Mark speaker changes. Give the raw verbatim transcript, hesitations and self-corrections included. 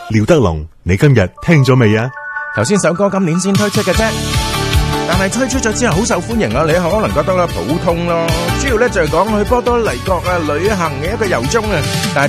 Speaker 1: 廖德龍，你今日聽咗未啊？
Speaker 2: 頭先首歌今年先推出嘅啫，但係推出咗之後好受歡迎啊！你可能覺得咧普通咯，主要咧就係講去波多黎各啊旅行嘅一個遊蹤啊，但係